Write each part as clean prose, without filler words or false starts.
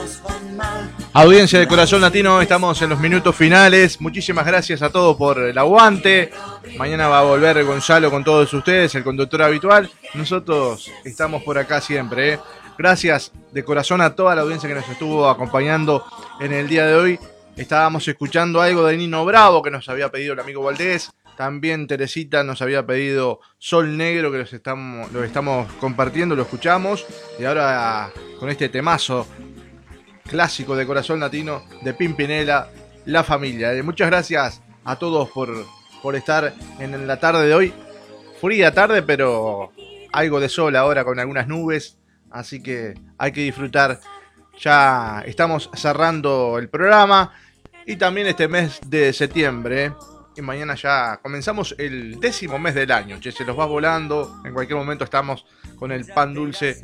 Audiencia de Corazón Latino, estamos en los minutos finales. Muchísimas gracias a todos por el aguante. Mañana va a volver Gonzalo con todos ustedes, el conductor habitual. Nosotros estamos por acá siempre, ¿eh? Gracias de corazón a toda la audiencia que nos estuvo acompañando en el día de hoy. Estábamos escuchando algo de Nino Bravo que nos había pedido el amigo Valdés. También Teresita nos había pedido Sol Negro, que lo estamos compartiendo, lo escuchamos. Y ahora con este temazo clásico de Corazón Latino de Pimpinela, La Familia. Muchas gracias a todos por estar en la tarde de hoy. Fría tarde, pero algo de sol ahora con algunas nubes. Así que hay que disfrutar. Ya estamos cerrando el programa y también este mes de septiembre, ¿eh? Y mañana ya comenzamos el 10º mes del año. Che, se los va volando. En cualquier momento estamos con el pan dulce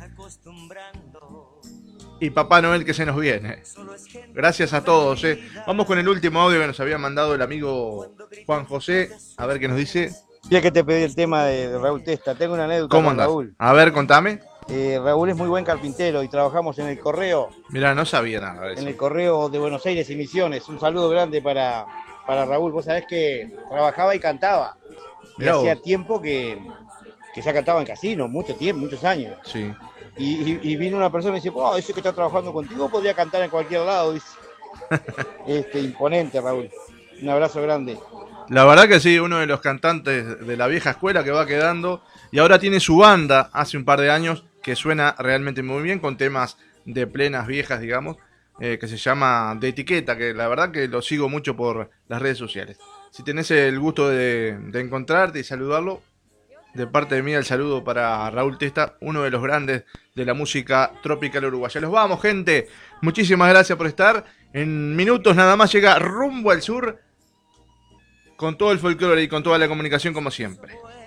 y Papá Noel que se nos viene. Gracias a todos, ¿eh? Vamos con el último audio que nos había mandado el amigo Juan José. A ver qué nos dice. Ya que te pedí el tema de Raúl Testa, tengo una anécdota ¿Cómo con andás? Raúl. A ver, contame. Raúl es muy buen carpintero y trabajamos en el correo. Mirá, no sabía nada de eso. En el correo de Buenos Aires y Misiones. Un saludo grande para Raúl. Vos sabés que trabajaba y cantaba. Y hacía tiempo que ya cantaba en casino, mucho tiempo, muchos años. Sí. Y vino una persona y me dice, oh, ese que está trabajando contigo podría cantar en cualquier lado. Dice. Imponente, Raúl. Un abrazo grande. La verdad que sí, uno de los cantantes de la vieja escuela que va quedando. Y ahora tiene su banda hace un par de años que suena realmente muy bien con temas de plenas viejas, digamos, que se llama De Etiqueta, que la verdad que lo sigo mucho por las redes sociales. Si tenés el gusto de encontrarte y saludarlo, de parte de mí el saludo para Raúl Testa, uno de los grandes de la música tropical uruguaya. Los vamos, gente. Muchísimas gracias por estar. En minutos nada más llega Rumbo al Sur con todo el folclore y con toda la comunicación como siempre.